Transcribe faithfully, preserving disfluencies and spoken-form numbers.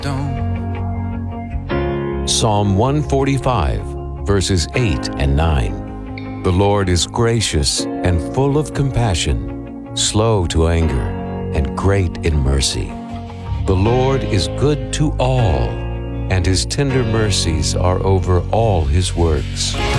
don't. Psalm one forty-five, verses eight and nine. The Lord is gracious and full of compassion, slow to anger, and great in mercy. The Lord is good to all, and his tender mercies are over all his works.